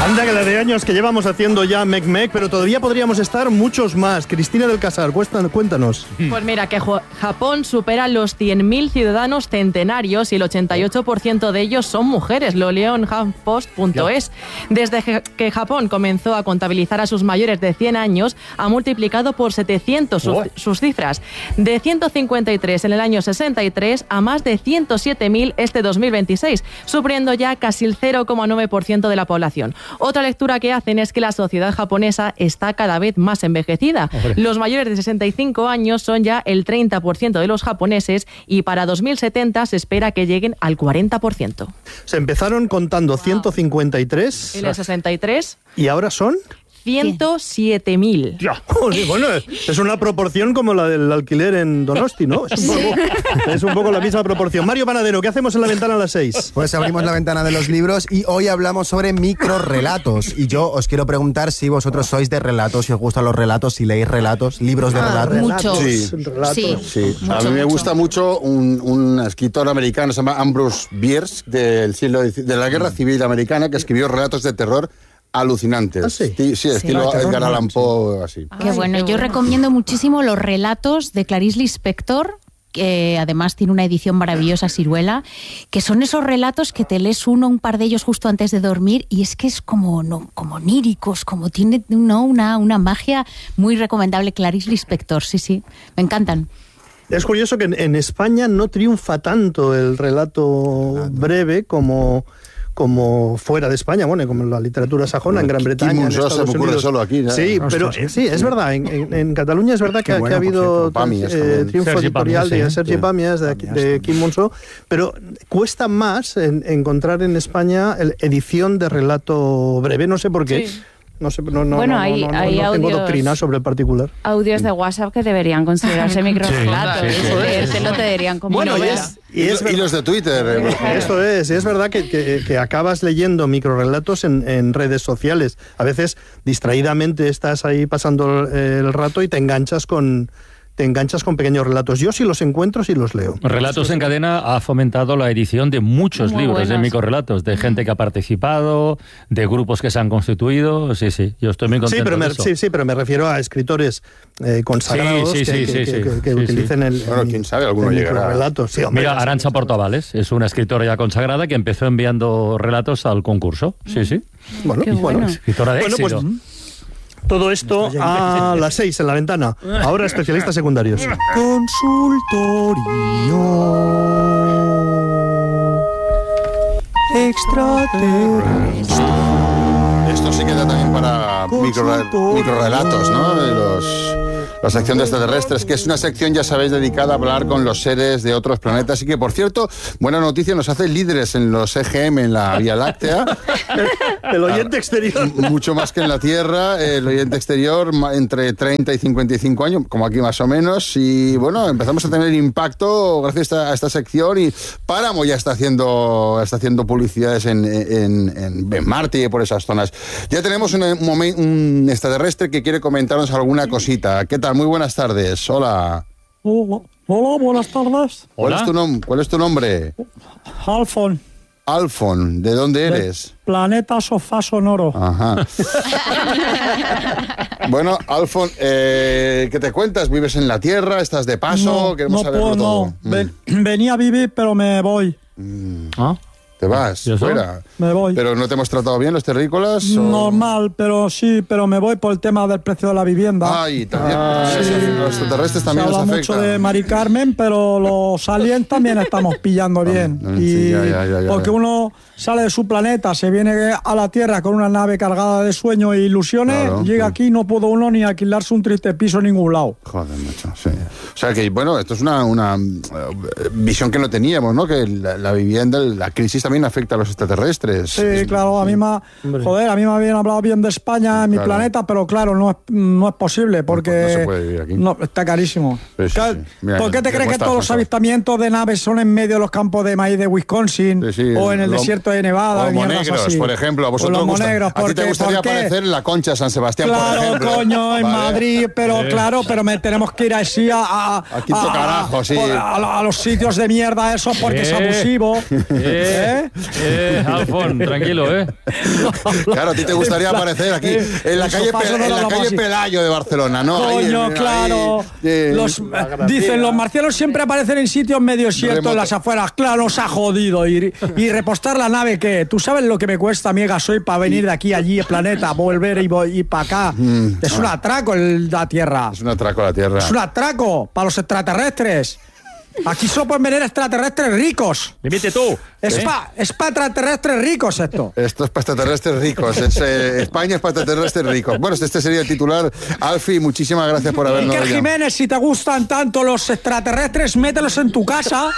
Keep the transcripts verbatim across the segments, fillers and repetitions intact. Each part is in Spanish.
Anda, que la de años que llevamos haciendo ya Mec Mec, pero todavía podríamos estar muchos más. Cristina del Casar, cuéntanos. Pues mira, que Japón supera los cien mil ciudadanos centenarios y el ochenta y ocho por ciento de ellos son mujeres, lo leo en HuffPost punto es. Desde que Japón comenzó a contabilizar a sus mayores de cien años, ha multiplicado por setecientos sus, sus cifras. De ciento cincuenta y tres en el año sesenta y tres a más de ciento siete mil este dos mil veintiséis, supliendo ya casi el cero coma nueve por ciento de la población. Otra lectura que hacen es que la sociedad japonesa está cada vez más envejecida. Hombre. Los mayores de sesenta y cinco años son ya el treinta por ciento de los japoneses y para dos mil setenta se espera que lleguen al cuarenta por ciento. Se empezaron contando wow. ciento cincuenta y tres. En el sesenta y tres. ¿Y ahora son? ciento siete mil. Ya, bueno, es una proporción como la del alquiler en Donosti, ¿no? Es un, poco, es un poco la misma proporción. Mario Panadero, ¿qué hacemos en la ventana a las seis? Pues abrimos la ventana de los libros y hoy hablamos sobre microrrelatos. Y yo os quiero preguntar si vosotros sois de relatos, si os gustan los relatos, si leéis relatos, libros de ah, relatos. Muchos. Sí, relatos. sí. sí. Mucho, a mí me mucho. gusta mucho un, un escritor americano, se llama Ambrose Bierce, del siglo de la Guerra Civil Americana, que escribió relatos de terror alucinantes. ¿Ah, sí? Sí, sí, estilo sí. Edgar Allan Poe, así. Qué bueno, Ay, qué yo bueno. recomiendo muchísimo los relatos de Clarice Lispector, que además tiene una edición maravillosa, Siruela, que son esos relatos que te lees uno, un par de ellos justo antes de dormir, y es que es como, no, como oníricos, como tiene no, una, una magia muy recomendable. Clarice Lispector, sí, sí, me encantan. Es curioso que en, en España no triunfa tanto el relato breve como... como fuera de España, bueno, como en la literatura sajona, en Gran Bretaña, Kim en Monzó Estados se me ocurre Unidos. solo aquí, ¿no? Sí, pero Ostras, sí, es verdad, en, en, en Cataluña es verdad que, Qué bueno, que ha habido por cierto, Pàmies, eh, también. triunfo Sergi editorial Pàmies, de sí. Sergi Sí. Pàmies, de, Pàmies, de sí. Kim Monzó, pero cuesta más en, encontrar en España el, edición de relato breve, no sé por qué. Sí. No sé, no, no, Bueno, no, hay- no, no, hay no tengo audios- doctrina sobre el particular. Audios de WhatsApp que deberían considerarse microrelatos. Sí, sí, sí. Leértelo te dirían como Bueno, y novela. es, Y, y es y los de Twitter. eh, Eso es, y es verdad que, que, que acabas leyendo microrelatos en, en redes sociales. A veces, distraídamente, estás ahí pasando el, el rato y te enganchas con te enganchas con pequeños relatos. Yo sí los encuentro, sí los leo. Relatos en Cadena ha fomentado la edición de muchos Muy libros de buenos. microrelatos, de gente que ha participado, de grupos que se han constituido. Sí, sí, yo estoy muy contento Sí, pero me, de eso. sí, sí, pero me refiero a escritores eh, consagrados Sí, sí, que, sí, que- sí, que- sí. que Sí, utilicen sí. el, Bueno, el- quién sabe, alguno el llegará. microrelato. Sí, hombre, Mira, ya Arantxa Portavales es una escritora ya consagrada que empezó enviando relatos al concurso. Sí, sí. Bueno, Qué bueno. bueno. Escritora de Bueno, pues, éxito. todo esto a las seis en la ventana. Ahora especialistas secundarios. Consultorio extraterrestre. Esto sí queda también para micro, microrelatos, ¿no? De los, la sección de extraterrestres, que es una sección, ya sabéis, dedicada a hablar con los seres de otros planetas. Y que, por cierto, buena noticia, nos hace líderes en los E G M en la Vía Láctea. El oyente exterior. Mucho más que en la Tierra, el oyente exterior ma- entre treinta y cincuenta y cinco años, como aquí más o menos, y bueno, empezamos a tener impacto gracias a, a esta sección, y Páramo ya está haciendo está haciendo publicidades en, en, en, en Marte y por esas zonas. Ya tenemos un, un, momen- un extraterrestre que quiere comentarnos alguna cosita. ¿Qué tal? Muy buenas tardes. Hola. Hola, hola, buenas tardes. ¿Cuál Hola. es tu, nom- ¿Cuál es tu nombre? Alfon, Alfon. ¿De dónde eres? planeta Sofá Sonoro. Ajá. Bueno, Alfon, eh, ¿qué te cuentas? ¿Vives en la Tierra? ¿Estás de paso? no, Queremos no saberlo puedo, todo. no. Ven- venía a vivir, pero me voy, ¿Ah? ¿Te vas? ¿Y eso? Fuera. me voy. ¿Pero no te hemos tratado bien los terrícolas? o- Normal, pero sí, pero me voy por el tema del precio de la vivienda. Ay, también. sí. Los extraterrestres Se también habla nos mucho afectan. de Mari Carmen, pero los aliens también estamos pillando bien. Ah, sí, y ya, ya, ya, ya. porque uno sale de su planeta, se viene a la Tierra con una nave cargada de sueños e ilusiones, Claro, llega sí. aquí y no pudo uno ni alquilarse un triste piso en ningún lado. Joder, macho, sí. O sea que, bueno, esto es una, una eh, visión que no teníamos, ¿no? Que la, la vivienda, la crisis también afecta a los extraterrestres. Sí, claro, a mí me ha, joder, a mí me habían hablado bien de España en mi Claro. planeta, pero claro, no es, no es posible porque pues no se puede vivir aquí. no, está carísimo. Sí, sí, Ca- sí. Mira, ¿Por qué te ya crees que cuesta, todos los cuesta. avistamientos de naves son en medio de los campos de maíz de Wisconsin Sí, sí, o en el lo- desierto de Nevada? O mierdas monegros, así? por ejemplo. A O vosotros los gusta- monegros, a ti te porque- gustaría ¿por qué? aparecer en la Concha de San Sebastián, por Claro, ejemplo. coño, en Vale. Madrid, pero Sí. claro, pero me tenemos que ir así a, a, A quinto a- carajo, sí. a- a- a los sitios de mierda esos porque es Eh. abusivo. Eh. ¿eh? Eh, Alfon, tranquilo, ¿eh? Claro, a ti te gustaría aparecer aquí en la Eso calle, pasa, Pe- no en la hablamos calle así. Pelayo de Barcelona, ¿no? Ahí, Coño, ahí, claro. eh, Los, dicen, los marcianos siempre aparecen en sitios medio ciertos, Remoto. en las afueras. Claro, nos ha jodido. Y, y repostar la nave, ¿qué? ¿Tú sabes lo que me cuesta a mí gasoil para venir de aquí a allí, el planeta, volver y, y para acá? Mm, es un atraco el, la Tierra. Es un atraco a la Tierra. Es un atraco para los extraterrestres. Aquí solo pueden venir extraterrestres ricos. Limite tú. Es ¿Eh? para es pa extraterrestres ricos esto. Esto es para extraterrestres ricos. Es, eh, España es para extraterrestres ricos. Bueno, este sería el titular. Alfie, muchísimas gracias por habernos Iker llamado. Jiménez, si te gustan tanto los extraterrestres, mételos en tu casa.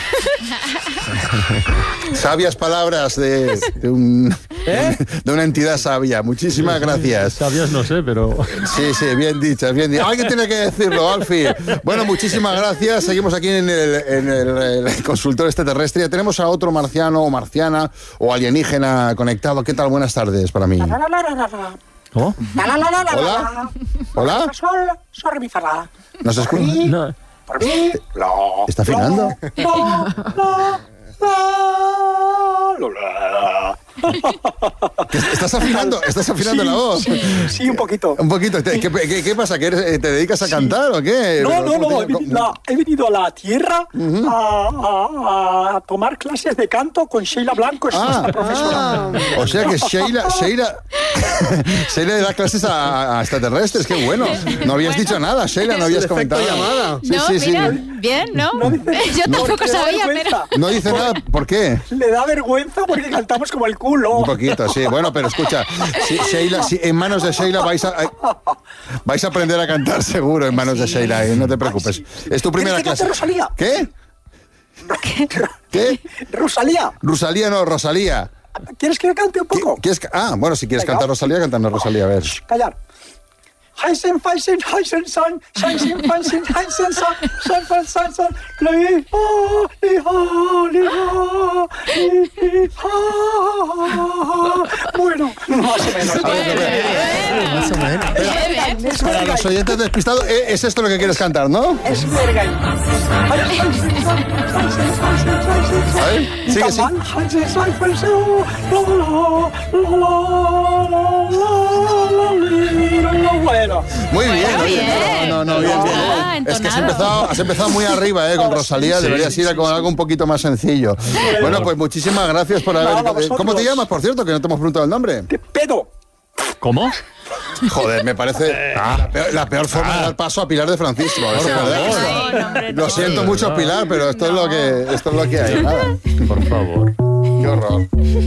Sabias palabras de, de, un, ¿Eh? de una entidad sabia. Muchísimas gracias. Sabias no sé, pero... Sí, sí, bien dichas, bien dichas. Alguien tiene que decirlo, Alfie. Bueno, muchísimas gracias. Seguimos aquí en el, en el, el consultorio extraterrestre. Ya tenemos a otro marciano o marciana o alienígena conectado. ¿Qué tal? Buenas tardes para mí. ¿Cómo? Hola. Hola. Sol, sol, mi, fa, la. ¿Nos escucha? No. Por mí, lo, ¿Está afinando? lo, lo, lo, lo, lo. ¿Qué- ¿Estás afinando? ¿Estás afinando Sí, la voz? Sí, sí, un poquito. Un poquito. ¿Qué, qué, qué pasa? ¿Que eres- te dedicas a cantar o qué? No, no, ¿Cómo no, te- he venido, a, he venido a la Tierra a, a- a tomar clases de canto con Sheila Blanco, es Ah, nuestra profesora. ah. O sea que Sheila, Sheila, Sheila le da clases a, a extraterrestres, qué bueno. No habías dicho nada, Sheila, no habías El efecto comentado. llamada. Sí, no, sí, sí. mira, bien, ¿no? Yo tampoco Porque le da sabía, pero... vergüenza. No dice nada, ¿por qué? Le da vergüenza porque cantamos como el culo. Un poquito, sí. Bueno, pero escucha, sí, Sheila, sí, en manos de Sheila vais a, vais a aprender a cantar seguro en manos de Sheila, eh, no te preocupes. Es tu primera ¿Quieres que clase. cante Rosalía? ¿Qué? ¿Qué? Rosalía, Rosalía no, Rosalía. ¿quieres que cante un ¿Qui- poco? ¿Quieres ca- ah, bueno, si quieres Venga. cantar Rosalía, cantando Rosalía, a ver. Callar. Heisen, Feisen, Heisen, San, Heisen, Feisen, Heisen, San, San, San, San, San, Li, ha, li, ha, li, ha, li, ha. Bueno, más o menos. Más o menos. Para los oyentes despistados, eh, es esto lo que quieres cantar, ¿no? Es verga. A ver, sigue, sigue. Bueno, Muy bien, Bueno, oye, bien. no, no, no, bien, bien. Ah, Es que has entonado. empezado, has empezado muy arriba, eh, con Rosalía, deberías ir a con algo un poquito más sencillo. Bueno, pues muchísimas gracias por haber... Nada, vosotros. ¿Cómo te llamas, por cierto, que no te hemos preguntado el nombre? de pedo. ¿Cómo? Joder, me parece la, peor, la peor forma de dar paso a Pilar de Francisco. a ver si es verdad. Ay, no, hombre, Lo no. siento mucho, Pilar, pero esto es lo que esto es lo que hay. Nada. Por favor. Qué horror.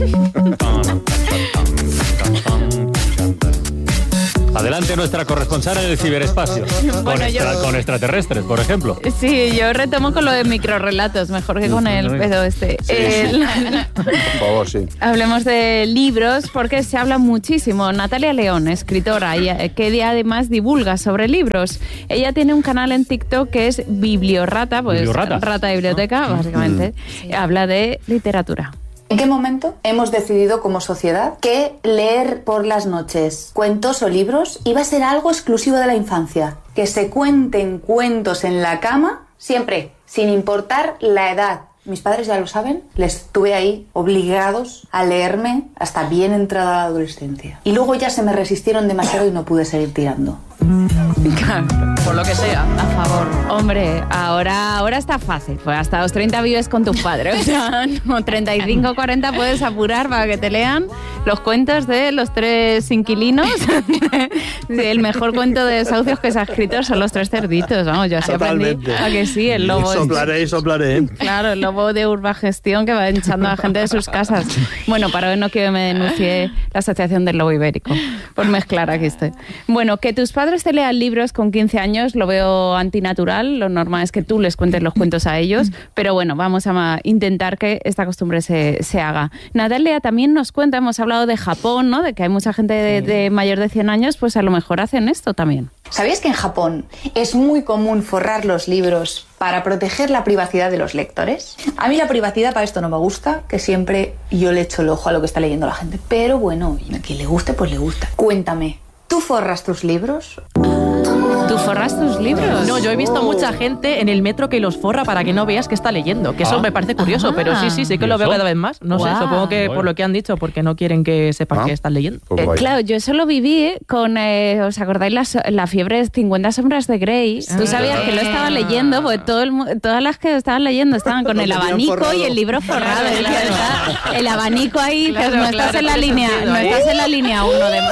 Adelante nuestra corresponsal en el ciberespacio. Con, Bueno, yo- extra- con extraterrestres, por ejemplo. Sí, yo retomo con lo de microrelatos, mejor que con el pedo este. El- Por favor, sí. Hablemos de libros porque se habla muchísimo. Natalia León, escritora, y, eh, que además divulga sobre libros. Ella tiene un canal en TikTok que es Bibliorata, pues Bibliorata. rata de biblioteca, básicamente. Habla de literatura. ¿En qué momento hemos decidido como sociedad que leer por las noches cuentos o libros iba a ser algo exclusivo de la infancia? Que se cuenten cuentos en la cama siempre, sin importar la edad. Mis padres ya lo saben, les tuve ahí obligados a leerme hasta bien entrada la adolescencia. Y luego ya se me resistieron demasiado y no pude seguir tirando. Por lo que sea. A favor. Hombre, ahora, ahora está fácil. Pues hasta los treinta vives con tus padres. O sea, no, treinta y cinco, cuarenta puedes apurar para que te lean los cuentos de los tres inquilinos. El mejor cuento de desahucios que se ha escrito son los tres cerditos. Vamos, yo así aprendí. Totalmente. A que sí, el lobo. Soplaré y soplaré. Claro, el lobo de Urbagestión que va echando a la gente de sus casas. Bueno, para hoy no quiero que me denuncie la Asociación del Lobo Ibérico por mezclar aquí estoy. Bueno, que tus padres te lean libros con quince años lo veo antinatural. Lo normal es que tú les cuentes los cuentos a ellos. Pero bueno, vamos a intentar que esta costumbre se, se haga. Natalia también nos cuenta, hemos hablado de Japón, ¿no? De que hay mucha gente de, de mayor de cien años, pues a lo mejor hacen esto también. ¿Sabéis que en Japón es muy común forrar los libros para proteger la privacidad de los lectores? A mí la privacidad para esto no me gusta, que siempre yo le echo el ojo a lo que está leyendo la gente. Pero bueno, a quien le guste, pues le gusta. Cuéntame, ¿tú forras tus libros? ¿Tú forras tus libros? No, yo he visto mucha gente en el metro que los forra para que no veas que está leyendo, que eso Ah. me parece curioso, Ah. pero sí, sí, sí que ¿Y lo veo eso? cada vez más. No sé, Guau. supongo que por lo que han dicho, porque no quieren que sepan Ah. que están leyendo. Pues Eh, vaya. claro, yo eso lo viví con, eh, ¿os acordáis la, so- la fiebre de cincuenta sombras de Grey? Tú sabías que lo estaba leyendo, porque todo el mu- todas las que estaban leyendo estaban con el tenían abanico forrado. y el libro forrado. Claro, Decía, claro. está el abanico ahí, Claro, dices, no claro, estás en la tiene línea, sentido, no ¿eh? estás en la línea uno de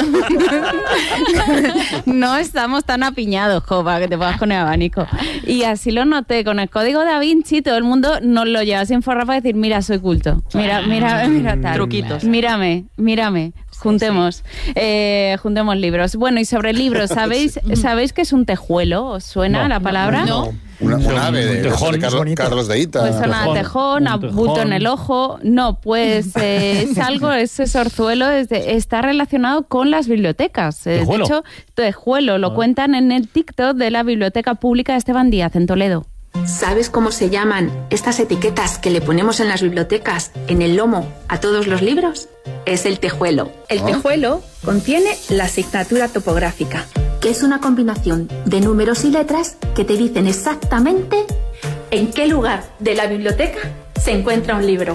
No estamos tan apiñados, jo, para que te pongas con el abanico. Y así lo noté, con el código Da Vinci todo el mundo nos lo lleva sin forrar para decir, mira, soy culto. Mira, mira, mira tal. Truquitos. Mírame, mírame. Juntemos, eh, juntemos libros. Bueno, y sobre libros, ¿sabéis, ¿sabéis qué es un tejuelo? ¿Os suena No. la palabra? No. Una, Un un ave de, tejón. de Carlos, Bonito. Carlos de Ita. Pues suena a Tejón, tejón, a un tejón. bulto en el ojo. No, pues eh, es algo, ese sorzuelo es de- está relacionado con las bibliotecas. Eh, de ¿Tejuelo? hecho, tejuelo lo Ah. cuentan en el TikTok de la Biblioteca Pública de Esteban Díaz, en Toledo. ¿Sabes cómo se llaman estas etiquetas que le ponemos en las bibliotecas, en el lomo, a todos los libros? Es el tejuelo. El tejuelo contiene la asignatura topográfica, que es una combinación de números y letras que te dicen exactamente en qué lugar de la biblioteca se encuentra un libro.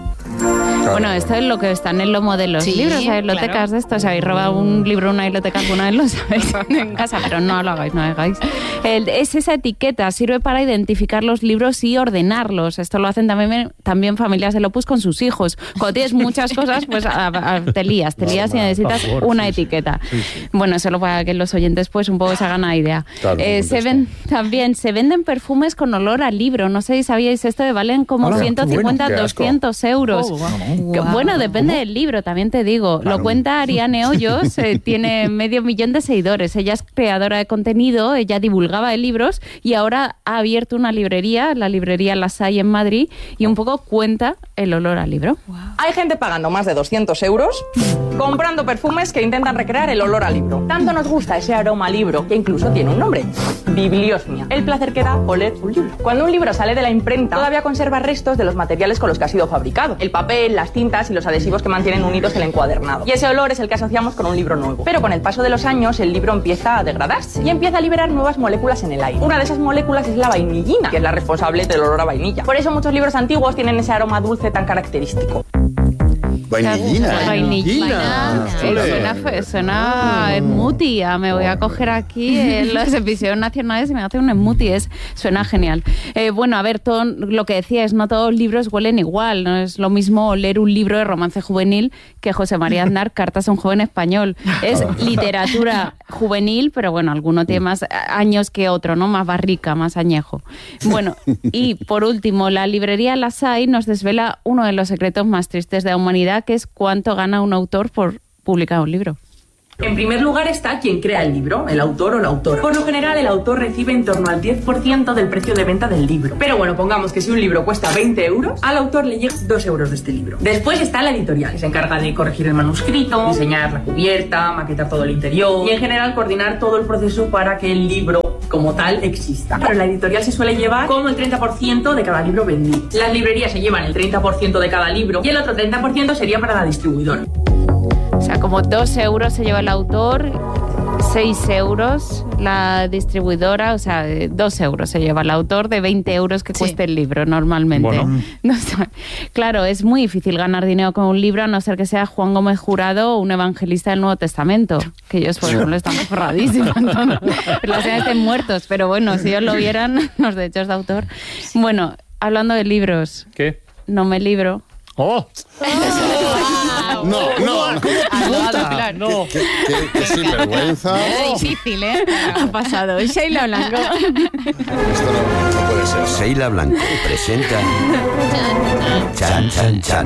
Bueno, esto es lo que está en el lomo de los Sí, libros, hay bibliotecas claro. de estos. Si habéis robado un libro en una biblioteca alguna vez, lo sabéis en casa, pero no lo hagáis, no lo hagáis. El- es esa etiqueta, sirve para identificar los libros y ordenarlos. Esto lo hacen también, también familias del Opus con sus hijos. Cuando tienes muchas cosas, pues a- a- te lías, te lías y necesitas por favor, una sí, sí. etiqueta. Bueno, solo para que los oyentes pues un poco se hagan la idea. Claro, Eh, me se contesta. ven también, se venden perfumes con olor a libro. No sé si sabíais esto, de valen como Hola, qué ciento cincuenta, bueno. Qué asco. doscientos euros. Oh, wow. Que, Guau. Bueno, depende del libro, también te digo. Claro. Lo cuenta Ariane Hoyos, eh, tiene medio millón de seguidores. Ella es creadora de contenido, ella divulgaba de libros y ahora ha abierto una librería, la librería Las Hay en Madrid, y un poco cuenta el olor al libro. Hay gente pagando más de doscientos euros comprando perfumes que intentan recrear el olor al libro. Tanto nos gusta ese aroma a libro que incluso tiene un nombre: bibliosmia. El placer que da oler un libro. Cuando un libro sale de la imprenta, todavía conserva restos de los materiales con los que ha sido fabricado: el papel, las tintas y los adhesivos que mantienen unidos el encuadernado. Y ese olor es el que asociamos con un libro nuevo. Pero con el paso de los años, el libro empieza a degradarse y empieza a liberar nuevas moléculas en el aire. Una de esas moléculas es la vainillina, que es la responsable del olor a vainilla. Por eso muchos libros antiguos tienen ese aroma dulce tan característico. Vainillina. ¿eh? Vainilla. Sí, Ole. suena, fe- suena smoothie. Ah, Me voy a coger aquí en las episodios nacionales y me hace un smoothie. Es, suena genial. Eh, bueno, a ver, todo lo que decía es no todos los libros huelen igual. No es lo mismo leer un libro de romance juvenil que José María Aznar, Cartas a un joven español. Es literatura juvenil, pero bueno, alguno tiene más años que otro, ¿no? Más barrica, más añejo. Bueno, y por último, la librería Las Hay nos desvela uno de los secretos más tristes de la humanidad, que es cuánto gana un autor por publicar un libro. En primer lugar está quien crea el libro, el autor o la autora. Por lo general, el autor recibe en torno al diez por ciento del precio de venta del libro. Pero bueno, pongamos que si un libro cuesta veinte euros, al autor le llegan dos euros de este libro. Después está la editorial, que se encarga de corregir el manuscrito, diseñar la cubierta, maquetar todo el interior y en general coordinar todo el proceso para que el libro como tal exista. Pero la editorial se suele llevar como el treinta por ciento de cada libro vendido. Las librerías se llevan el treinta por ciento de cada libro y el otro treinta por ciento sería para la distribuidora. O sea, como dos euros se lleva el autor, seis euros la distribuidora, o sea, eh, dos euros se lleva el autor de veinte euros que Sí. cueste el libro normalmente. Bueno. No sé. Claro, es muy difícil ganar dinero con un libro a no ser que sea Juan Gómez Jurado o un evangelista del Nuevo Testamento, que ellos por ejemplo están forradísimos, ¿no? Los estén muertos, pero bueno, si ellos lo vieran, los derechos de autor. Bueno, hablando de libros, ¿Qué? no me libro. ¡Oh! No, no, no. Claro. No. Qué, qué- qué sinvergüenza. Es difícil, ¿eh? Ha pasado. Sheila Blanco. Esto no, no puede ser. Sheila Blanco presenta Chan Chan Chan.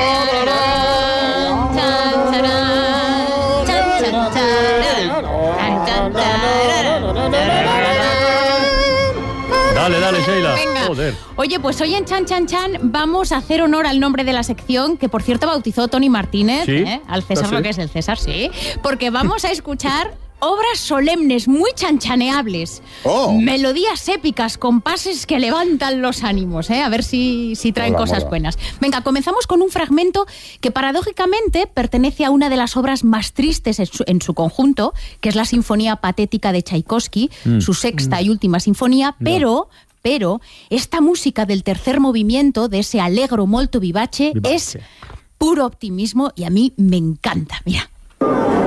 Dale, dale, Sheila. Venga. Joder. Oye, pues hoy en Chan Chan Chan vamos a hacer honor al nombre de la sección, que por cierto bautizó Tony Martínez, ¿Sí? ¿eh? Al César ¿Ah, sí? lo que es el César, sí. Porque vamos a escuchar obras solemnes, muy chanchaneables. Oh. Melodías épicas, compases que levantan los ánimos, ¿eh? A ver si, si traen Mola, cosas mola. buenas. Venga, comenzamos con un fragmento que paradójicamente pertenece a una de las obras más tristes en su, en su conjunto, que es la Sinfonía Patética de Tchaikovsky, Mm. su sexta y última sinfonía, pero... Pero esta música del tercer movimiento, de ese allegro molto vivace, Vivace. es puro optimismo y a mí me encanta. Mira.